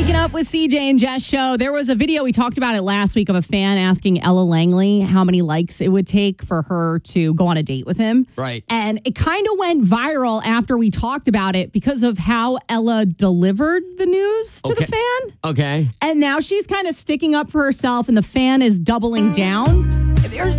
Waking Up with CJ and Jess show. There was a video, we talked about it last week, of a fan asking Ella Langley how many likes it would take for her to go on a date with him. Right. And it kind of went viral after we talked about it because of how Ella delivered the news to the fan. Okay. And now she's kind of sticking up for herself and the fan is doubling down. There's